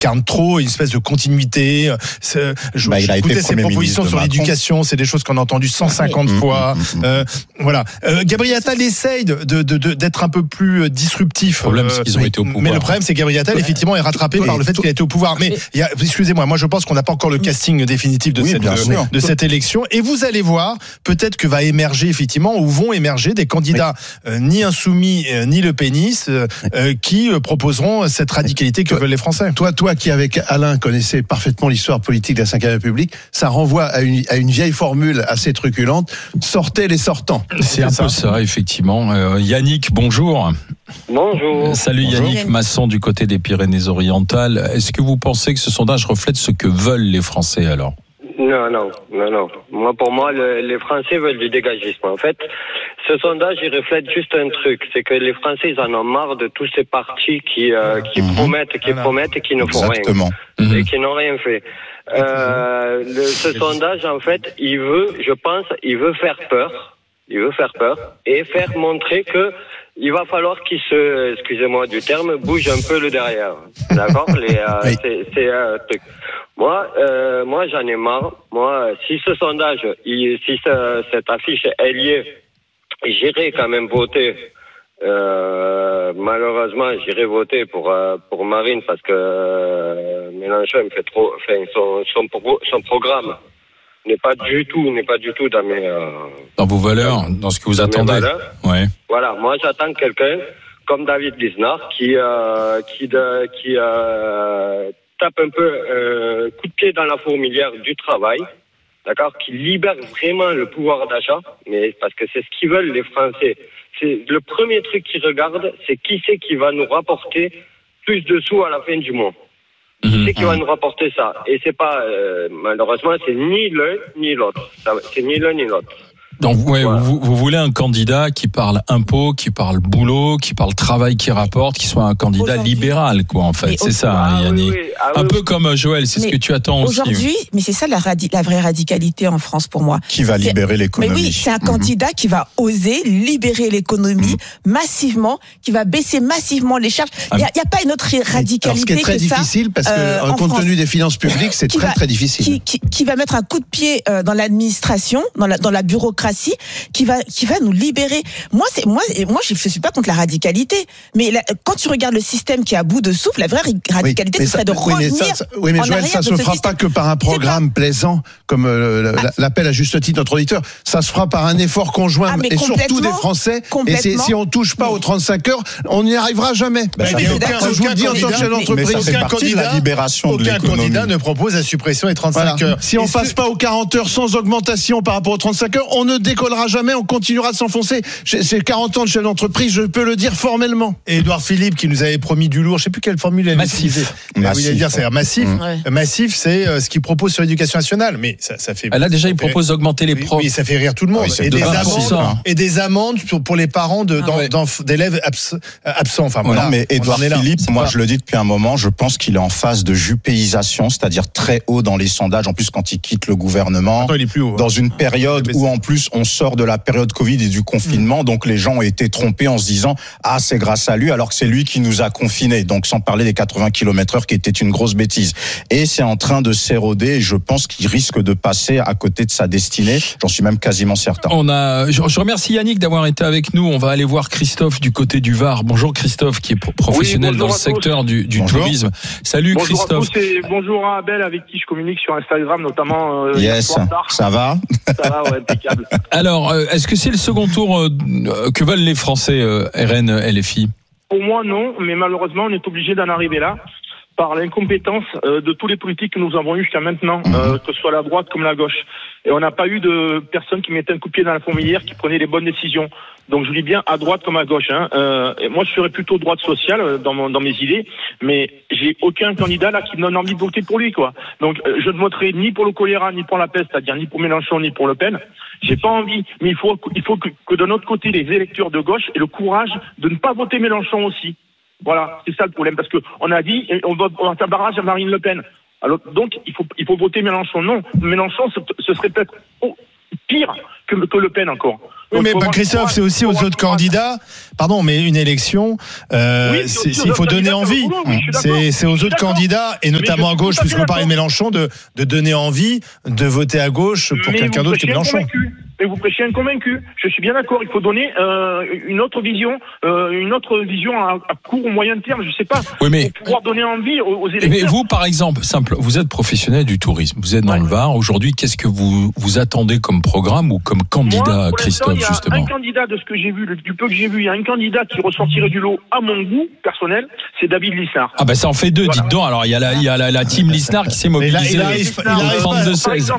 incarne trop une espèce de continuité. J'écoutais ses propositions sur l'éducation, c'est des choses qu'on a entendues 150 fois. Voilà. Gabriel Attal essaye d'être un peu plus disruptif. Le problème, c'est qu'ils ont été au pouvoir. Mais le problème, c'est que Gabriel Attal, effectivement, est rattrapé par le fait qu'il a été au pouvoir. Mais excusez-moi, moi je pense qu'on n'a pas encore le casting définitif de cette élection. Et vous allez voir, peut-être que va émerger effectivement, ou vont émerger des candidats ni insoumis ni le pénis qui proposeront cette radicalité que veulent les Français. Toi qui avec Alain connaissais parfaitement l'histoire politique de la Ve République, ça renvoie à une vieille formule assez truculente, sortez les sortants. C'est un peu ça, effectivement. Yannick, bonjour. Bonjour. Salut Yannick Masson du côté des Pyrénées-Orientales. Est-ce que vous pensez que ce sondage reflète ce que veulent les Français alors ? Non. Pour moi, les Français veulent du dégagisme. En fait, ce sondage, il reflète juste un truc, c'est que les Français, ils en ont marre de tous ces partis qui promettent et qui ne font rien. Et qui n'ont rien fait. Ce sondage, en fait, il veut faire peur. Il veut faire peur et faire montrer que il va falloir qu'il excusez-moi du terme, bouge un peu le derrière. D'accord? C'est un truc. Moi, j'en ai marre. Moi, si ce sondage, cette affiche, elle y est, j'irai quand même voter. Malheureusement, j'irai voter pour Marine parce que Mélenchon me fait trop, son programme n'est pas du tout dans mes dans vos valeurs, dans ce que vous attendez. Ouais. Voilà, moi j'attends quelqu'un comme David Lisnard qui tape un peu coup de pied dans la fourmilière du travail, d'accord, qui libère vraiment le pouvoir d'achat, mais parce que c'est ce qu'ils veulent les Français. C'est le premier truc qu'ils regardent, c'est qui c'est qui va nous rapporter plus de sous à la fin du mois. Qui c'est qui va nous rapporter ça? Et c'est pas, malheureusement, c'est ni l'un ni l'autre. C'est ni l'un ni l'autre. Donc, vous voulez un candidat qui parle impôts, qui parle boulot, qui parle travail, qui rapporte, qui soit un candidat libéral, quoi, en fait. C'est ça, Yannick. Un peu comme Joël, c'est ce que tu attends aussi. Aujourd'hui, mais c'est ça la vraie radicalité en France pour moi. Qui va libérer l'économie. Mais oui, c'est un candidat qui va oser libérer l'économie massivement, qui va baisser massivement les charges. Il n'y a pas une autre radicalité que ça. Ce qui est très difficile, parce que compte tenu des finances publiques, c'est très difficile. Qui va mettre un coup de pied dans l'administration, dans la bureaucratie, qui va nous libérer. Moi je suis pas contre la radicalité, mais quand tu regardes le système qui est à bout de souffle, la vraie radicalité ce serait de revenir. Mais Joël, ça se fera pas que par un programme plaisant comme l'appelle à juste titre notre auditeur. Ça se fera par un effort conjoint et surtout des Français. Et si on touche pas aux 35 heures, on n'y arrivera jamais. Je vous le dis en tant que chef d'entreprise, aucun candidat ne propose la suppression des 35 heures. Si on passe pas aux 40 heures sans augmentation par rapport aux 35 heures, on ne décollera jamais, on continuera de s'enfoncer. J'ai 40 ans de chef d'entreprise, je peux le dire formellement. Et Édouard Philippe qui nous avait promis du lourd, je sais plus quelle formule il avait utilisée. C'est massif. Massif, c'est ce qu'il propose sur l'éducation nationale. Mais ça fait. Là déjà, il propose d'augmenter les profs. Oui, ça fait rire tout le monde. Et des amendes pour les parents d'élèves absents. Enfin, voilà. Mais Édouard Philippe, moi je le dis depuis un moment, je pense qu'il est en phase de jupéisation, c'est-à-dire très haut dans les sondages. En plus, quand il quitte le gouvernement, il est plus haut, dans une période où en plus on sort de la période Covid et du confinement, donc les gens ont été trompés en se disant c'est grâce à lui, alors que c'est lui qui nous a confinés. Donc sans parler des 80 km/h qui était une grosse bêtise. Et c'est en train de s'éroder et je pense qu'il risque de passer à côté de sa destinée. J'en suis même quasiment certain. Je remercie Yannick d'avoir été avec nous. On va aller voir Christophe du côté du Var. Bonjour Christophe, qui est professionnel dans le secteur du tourisme. Salut bonjour Christophe. À tous et bonjour à Abel avec qui je communique sur Instagram notamment. Yes, ça va? Ça va, ouais, impeccable. Alors, est-ce que c'est le second tour que veulent les Français, RN, LFI? Pour moi, non, mais malheureusement, on est obligé d'en arriver là par l'incompétence de tous les politiques que nous avons eu jusqu'à maintenant, que ce soit la droite comme la gauche. Et on n'a pas eu de personnes qui mettaient un coup de pied dans la fourmilière, qui prenaient les bonnes décisions. Donc je dis bien à droite comme à gauche. Et moi, je serais plutôt droite sociale dans mes idées, mais j'ai aucun candidat là qui me donne envie de voter pour lui, quoi. Donc je ne voterai ni pour le choléra, ni pour la peste, c'est-à-dire ni pour Mélenchon, ni pour Le Pen. J'ai pas envie, mais il faut que de notre côté, les électeurs de gauche aient le courage de ne pas voter Mélenchon aussi. Voilà, c'est ça le problème, parce que on a dit on va faire barrage à Marine Le Pen. Alors donc il faut voter Mélenchon. Non, Mélenchon ce serait peut-être pire que Le Pen encore. Oui, mais Christophe, c'est aussi aux autres candidats. Pardon, mais une élection, il faut donner envie. C'est aux autres candidats, et notamment à gauche, puisque vous parlez de Mélenchon, de donner envie de voter à gauche pour quelqu'un d'autre que Mélenchon. Mais vous prêchez un convaincu. Je suis bien d'accord. Il faut donner une autre vision à court ou moyen terme. Je sais pas. Oui, mais pour pouvoir donner envie aux électeurs. Mais vous, par exemple, simple, vous êtes professionnel du tourisme. Vous êtes dans le Var. Aujourd'hui, qu'est-ce que vous attendez comme programme ou comme candidat, Christophe, justement? Il y a un candidat de ce que j'ai vu, du peu que j'ai vu, il y a un candidat qui ressortirait du lot à mon goût personnel, c'est David Lisnard. Ah ben ça en fait deux, dites donc. Alors il y a la team Lisnard qui s'est mobilisée au 32-16.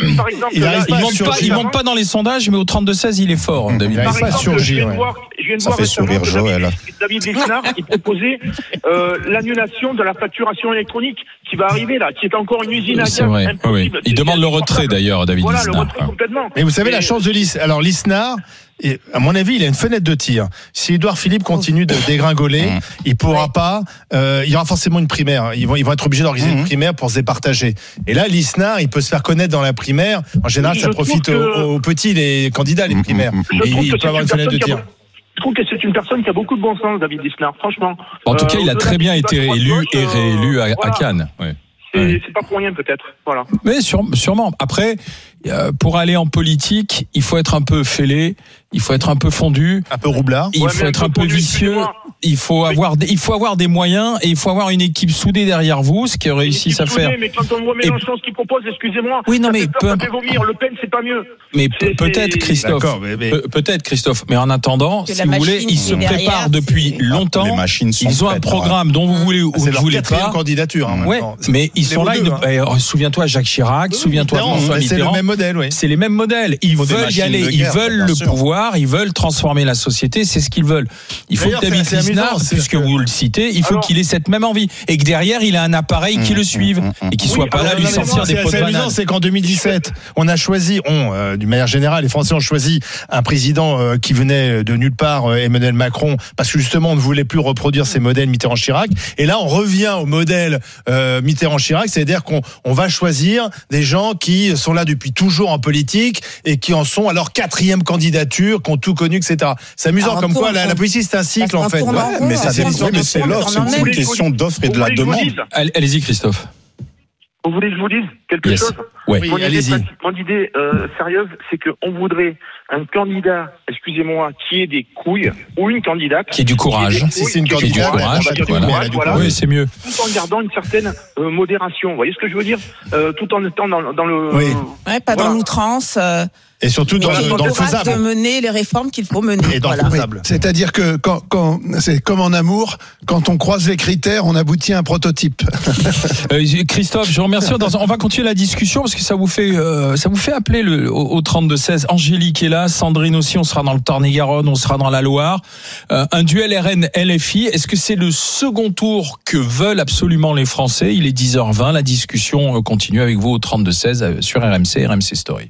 Il monte pas dans les sondages, mais au 32-16 il est fort, David. Il va pas surgir. Ça fait sourire Joël. David Lisnard, il proposait l'annulation de la facturation électronique qui va arriver là, qui est encore une usine à gaz. C'est vrai. Oui. Il demande le retrait d'ailleurs, David Lisnard. Voilà, le retrait complètement. Mais vous savez la chance de Lisnard. Alors Lisnard, et à mon avis, il a une fenêtre de tir. Si Édouard Philippe continue de dégringoler, il pourra pas. Il y aura forcément une primaire. Ils vont être obligés d'organiser une primaire pour se départager. Et là, Lisnard, il peut se faire connaître dans la primaire. En général, ça profite aux petits, les candidats, les primaires. Et il peut avoir une fenêtre de tir. Je trouve que c'est une personne qui a beaucoup de bon sens, David Lisnard, franchement. En tout cas, il a très bien été élu et réélu à Cannes. Ouais. C'est pas pour rien peut-être, voilà. Mais sûrement. Après, pour aller en politique, il faut être un peu fêlé, il faut être un peu fondu, un peu roublard, il faut être un peu vicieux. Il faut avoir des moyens et il faut avoir une équipe soudée derrière vous, ce qu'ils réussissent à faire. Mais quand on voit Mélenchon, ce qu'il propose, excusez-moi. Oui, non, mais ça fait vomir. Le Pen, c'est pas mieux. Mais peut-être, Christophe. Peut-être, Christophe. Mais en attendant, si vous voulez, ils se préparent depuis longtemps. Ils ont un programme dont vous voulez ou vous ne voulez pas. Candidature. Ouais. Mais ils sont là. Souviens-toi Jacques Chirac. Souviens-toi François Mitterrand. C'est le même modèle. Oui. C'est les mêmes modèles. Ils veulent y aller. Ils veulent le pouvoir. Ils veulent transformer la société. C'est ce qu'ils veulent. Il faut que David Lisnard, puisque vous le citez, il faut qu'il ait cette même envie et que derrière il a un appareil qui le suive et qui soit pas là à lui sortir des pots de banane. C'est qu'en 2017, on a choisi, d'une manière générale, les Français ont choisi un président qui venait de nulle part, Emmanuel Macron, parce que justement on ne voulait plus reproduire ces modèles Mitterrand-Chirac. Et là, on revient au modèle Mitterrand-Chirac, c'est-à-dire qu'on va choisir des gens qui sont là depuis toujours en politique et qui en sont à leur 4e candidature, qui ont tout connu, etc. C'est amusant comme quoi la politique c'est un cycle en fait. Mais c'est l'offre, c'est une question d'offre et de la demande. Allez-y, Christophe. Vous voulez que je vous dise quelque chose? Oui, allez-y. Mon idée sérieuse, c'est qu'on voudrait un candidat, excusez-moi, qui ait des couilles, ou une candidate qui ait du courage. Si c'est une candidate, voilà. Oui, c'est mieux. Tout en gardant une certaine modération. Vous voyez ce que je veux dire? Tout en étant dans le... Oui. Ouais, pas dans l'outrance. Et surtout dans le faisable. De mener les réformes qu'il faut mener. Et dans le faisable. C'est-à-dire que quand c'est comme en amour, quand on croise les critères, on aboutit à un prototype. Christophe, je vous remercie. On va continuer la discussion parce que ça vous fait appeler au 32-16. Angélique est là, Sandrine aussi. On sera dans le Tarn-et-Garonne, on sera dans la Loire. Un duel RN-LFI. Est-ce que c'est le second tour que veulent absolument les Français? Il est 10h20. La discussion continue avec vous au 32-16 sur RMC Story.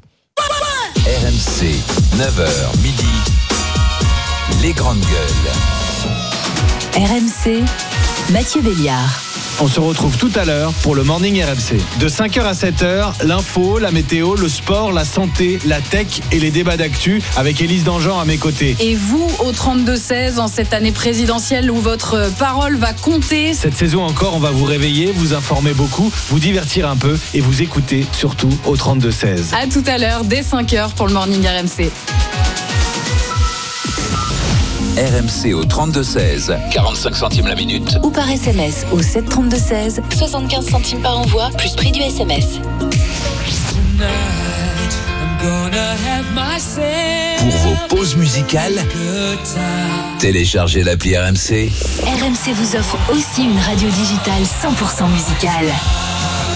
RMC, 9h midi, les grandes gueules. RMC, Mathieu Béliard. On se retrouve tout à l'heure pour le Morning RMC. De 5h à 7h, l'info, la météo, le sport, la santé, la tech et les débats d'actu avec Élise Dangean à mes côtés. Et vous, au 32-16, en cette année présidentielle où votre parole va compter. Cette saison encore, on va vous réveiller, vous informer beaucoup, vous divertir un peu et vous écouter surtout au 32-16. À tout à l'heure, dès 5h pour le Morning RMC. RMC au 32-16, 45 centimes la minute. Ou par SMS au 732-16, 75 centimes par envoi, plus prix du SMS. Pour vos pauses musicales, téléchargez l'appli RMC. RMC vous offre aussi une radio digitale 100% musicale.